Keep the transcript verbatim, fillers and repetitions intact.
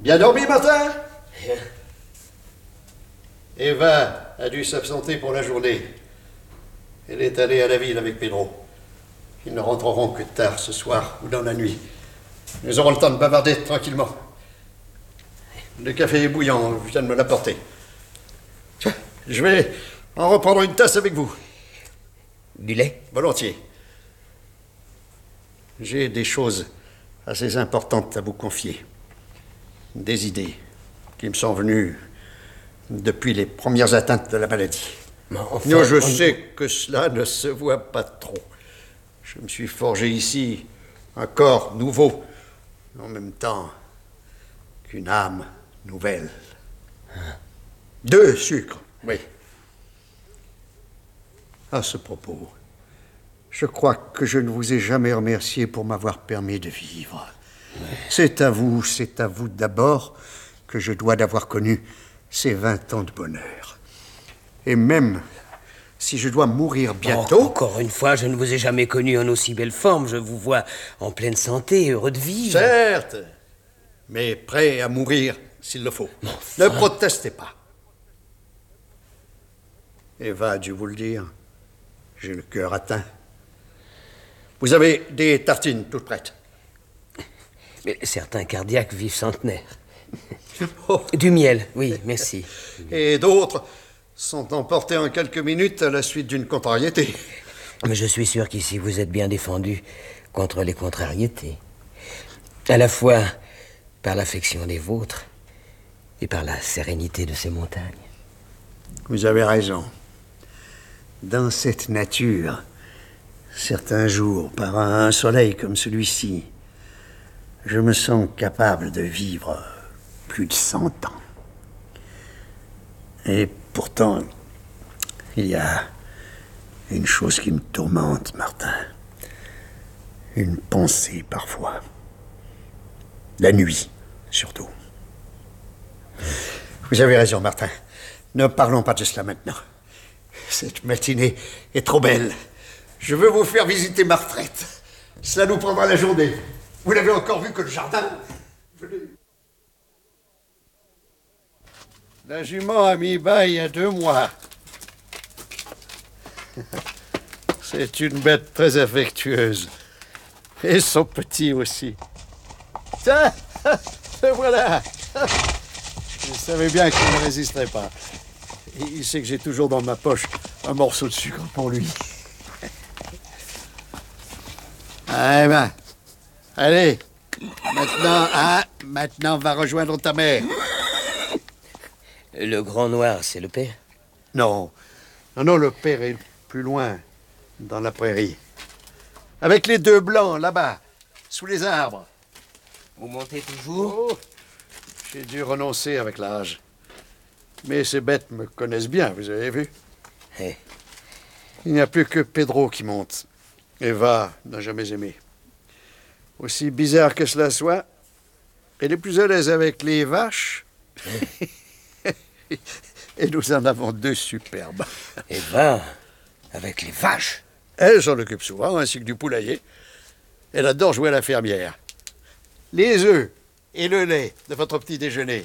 Bien dormi, Martin? Eva a dû s'absenter pour la journée. Elle est allée à la ville avec Pedro. Ils ne rentreront que tard ce soir ou dans la nuit. Nous aurons le temps de bavarder tranquillement. Le café est bouillant, je viens de me l'apporter. Tiens, je vais en reprendre une tasse avec vous. Du lait? Volontiers. J'ai des choses assez importantes à vous confier. Des idées qui me sont venues depuis les premières atteintes de la maladie. Mais enfin, Non, je on... sais que cela ne se voit pas trop. Je me suis forgé ici un corps nouveau, en même temps qu'une âme nouvelle. Hein? Deux sucres, oui. À ce propos, je crois que je ne vous ai jamais remercié pour m'avoir permis de vivre. Ouais. C'est à vous, c'est à vous d'abord que je dois d'avoir connu ces vingt ans de bonheur. Et même si je dois mourir bientôt... Oh, encore une fois, je ne vous ai jamais connu en aussi belle forme. Je vous vois en pleine santé, heureux de vivre. Certes, mais prêt à mourir s'il le faut. Enfin... Ne protestez pas. Eva a dû vous le dire. J'ai le cœur atteint. Vous avez des tartines toutes prêtes. Mais certains cardiaques vivent centenaires. Oh. Du miel, oui, merci. Et d'autres sont emportés en quelques minutes à la suite d'une contrariété. Mais je suis sûr qu'ici vous êtes bien défendu contre les contrariétés. À la fois par l'affection des vôtres et par la sérénité de ces montagnes. Vous avez raison. Dans cette nature, certains jours, par un soleil comme celui-ci, je me sens capable de vivre plus de cent ans. Et pourtant, il y a une chose qui me tourmente, Martin. Une pensée, parfois. La nuit, surtout. Vous avez raison, Martin. Ne parlons pas de cela maintenant. Cette matinée est trop belle. Je veux vous faire visiter ma retraite. Cela nous prendra la journée. Vous n'avez encore vu que le jardin. Venez. La jument a mis bas il y a deux mois. C'est une bête très affectueuse. Et son petit aussi. Tiens, le voilà. Je savais bien qu'il ne résisterait pas. Il sait que j'ai toujours dans ma poche un morceau de sucre pour lui. Ah ben, allez, maintenant, hein, maintenant va rejoindre ta mère. Le grand noir, c'est le père? Non, non, non, le père est plus loin, dans la prairie. Avec les deux blancs, là-bas, sous les arbres. Vous montez toujours? Oh, j'ai dû renoncer avec l'âge. Mais ces bêtes me connaissent bien, vous avez vu? Hey. Il n'y a plus que Pedro qui monte. Eva n'a jamais aimé. Aussi bizarre que cela soit, elle est plus à l'aise avec les vaches. Et nous en avons deux superbes. Eva, avec les vaches? Elle s'en occupe souvent, ainsi que du poulailler. Elle adore jouer à la fermière. Les œufs et le lait de votre petit déjeuner,